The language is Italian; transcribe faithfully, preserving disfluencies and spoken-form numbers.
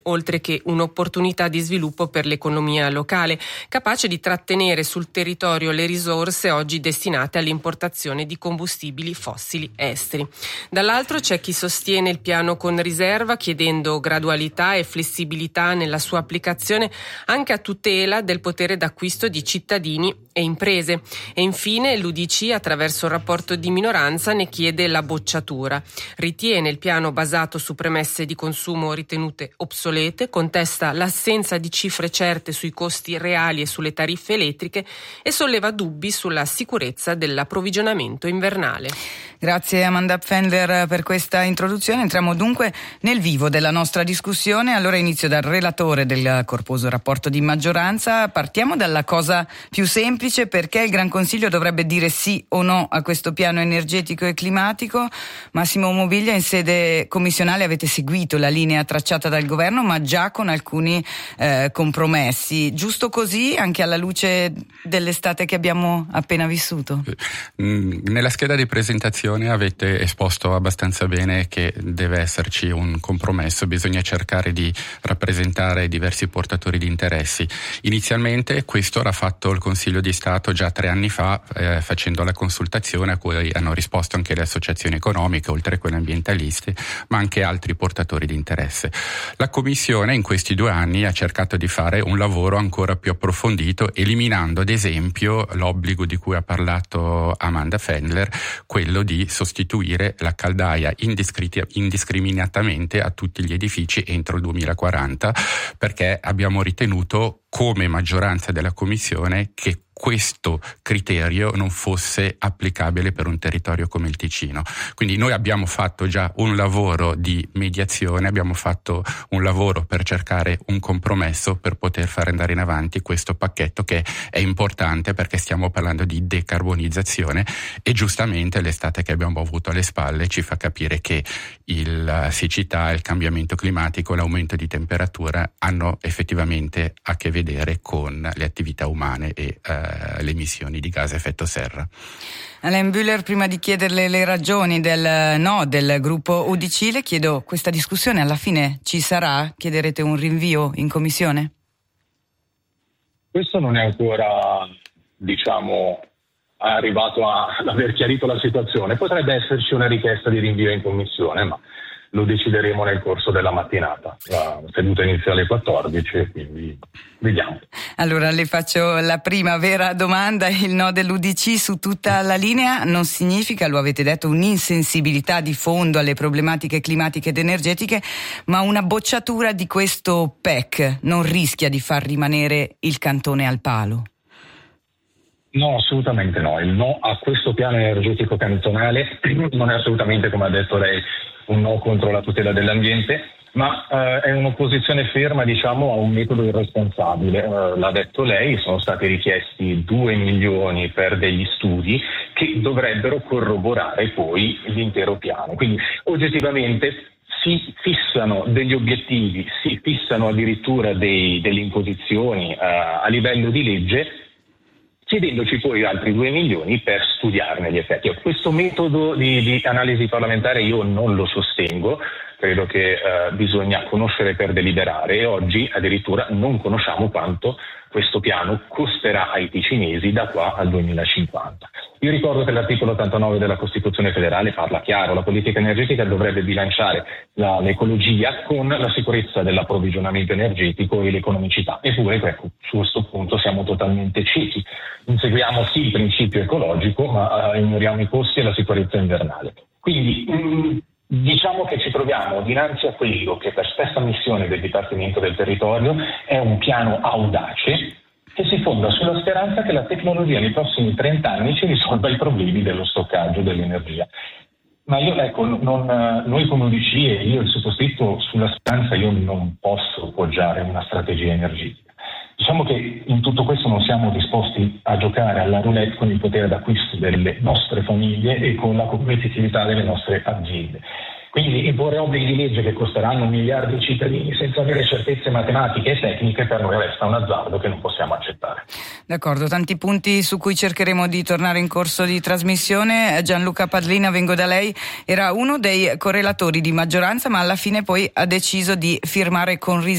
oltre che un'opportunità di sviluppo per l'economia locale, capace di trattenere sul territorio le risorse oggi destinate all'importazione di combustibili fossili esteri. Dall'altro c'è chi sostiene il piano con riserva, chiedendo gradualità e flessibilità nella sua applicazione anche a tutela del potere d'acquisto di cittadini e imprese. E infine l'U D C, attraverso un rapporto di minoranza, ne chiede la bocciatura. Ritiene il piano basato su premesse di consumo ritenute obsolete, contesta l'assenza di cifre certe sui costi reali e sulle tariffe elettriche e solleva dubbi sulla sicurezza dell'approvvigionamento invernale. Grazie Amanda Pfändler per questa introduzione. Entriamo dunque nel vivo della nostra discussione. Allora inizio dal relatore del corposo rapporto di maggioranza. Partiamo dalla cosa più semplice: perché il Gran Consiglio dovrebbe dire sì o no a questo piano energetico e climatico? Massimo Mobiglia, in sede commissionale avete seguito la linea tracciata dal governo, ma già con alcuni eh, compromessi. Giusto così, anche alla luce dell'estate che abbiamo appena vissuto? Nella scheda di presentazione avete esposto abbastanza bene che deve esserci un compromesso, bisogna cercare di rappresentare diversi portatori di interessi. Inizialmente questo era fatto il Consiglio di Stato già tre anni fa, eh, facendo la consultazione a cui hanno risposto anche le associazioni economiche, oltre a quelle ambientaliste, ma anche altri portatori di interesse. La Commissione in questi due anni ha cercato di fare un lavoro ancora più approfondito, eliminando ad esempio l'obbligo di cui ha parlato Amanda Pfändler, quello di sostituire la caldaia indiscri- indiscriminatamente a tutti gli edifici entro il duemilaquaranta, perché abbiamo ritenuto come maggioranza della Commissione che questo criterio non fosse applicabile per un territorio come il Ticino. Quindi noi abbiamo fatto già un lavoro di mediazione, abbiamo fatto un lavoro per cercare un compromesso per poter fare andare in avanti questo pacchetto, che è importante perché stiamo parlando di decarbonizzazione e giustamente l'estate che abbiamo avuto alle spalle ci fa capire che il, la siccità, il cambiamento climatico, l'aumento di temperatura hanno effettivamente a che vedere con le attività umane e eh, le emissioni di gas a effetto serra. Alain Bühler, prima di chiederle le ragioni del no del gruppo U D C, le chiedo: questa discussione alla fine ci sarà? Chiederete un rinvio in commissione? Questo non è ancora, diciamo, arrivato a, ad aver chiarito la situazione. Potrebbe esserci una richiesta di rinvio in commissione, ma lo decideremo nel corso della mattinata. La seduta inizia alle quattordici, quindi vediamo. Allora le faccio la prima vera domanda: il no dell'U D C su tutta la linea non significa, lo avete detto, un'insensibilità di fondo alle problematiche climatiche ed energetiche, ma una bocciatura di questo P E C non rischia di far rimanere il cantone al palo? No, assolutamente no. Il no a questo piano energetico cantonale non è assolutamente, come ha detto lei, un no contro la tutela dell'ambiente, ma eh, è un'opposizione ferma, diciamo, a un metodo irresponsabile. Eh, l'ha detto lei, sono stati richiesti due milioni per degli studi che dovrebbero corroborare poi l'intero piano. Quindi oggettivamente si fissano degli obiettivi, si fissano addirittura dei, delle imposizioni eh, a livello di legge, chiedendoci poi altri due milioni per studiarne gli effetti. Questo metodo di, di analisi parlamentare io non lo sostengo, credo che eh, bisogna conoscere per deliberare e oggi addirittura non conosciamo quanto questo piano costerà ai ticinesi da qua al duemilacinquanta. Io ricordo che l'articolo ottantanove della Costituzione federale parla chiaro: la politica energetica dovrebbe bilanciare la, l'ecologia con la sicurezza dell'approvvigionamento energetico e l'economicità. Eppure ecco, su questo punto siamo totalmente ciechi. Inseguiamo sì il principio ecologico, ma uh, ignoriamo i costi e la sicurezza invernale. Quindi mh, diciamo che ci troviamo dinanzi a quello che per stessa missione del Dipartimento del Territorio è un piano audace che si fonda sulla speranza che la tecnologia nei prossimi trenta anni ci risolva i problemi dello stoccaggio dell'energia. Ma io, ecco, non, noi come U D C e io il sottoscritto, sulla speranza io non posso appoggiare una strategia energetica. Diciamo che in tutto questo non siamo disposti a giocare alla roulette con il potere d'acquisto delle nostre famiglie e con la competitività delle nostre aziende. Quindi imporre obblighi di legge che costeranno miliardi ai cittadini senza avere certezze matematiche e tecniche per noi resta un azzardo che non possiamo accettare. D'accordo, tanti punti su cui cercheremo di tornare in corso di trasmissione. Gianluca Padlina, vengo da lei, era uno dei correlatori di maggioranza, ma alla fine poi ha deciso di firmare con riserva